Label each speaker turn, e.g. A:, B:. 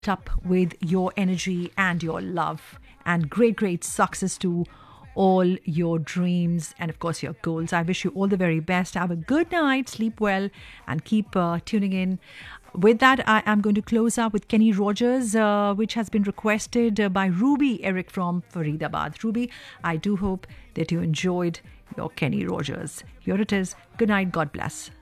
A: up with your energy and your love, and great success to all your dreams and of course your goals. I wish you all the very best. Have a good night, sleep well, and keep tuning in. With that, I am going to close up with Kenny Rogers, which has been requested by Ruby Eric from Faridabad. Ruby, I do hope that you enjoyed your Kenny Rogers. Here it is. Good night. God bless.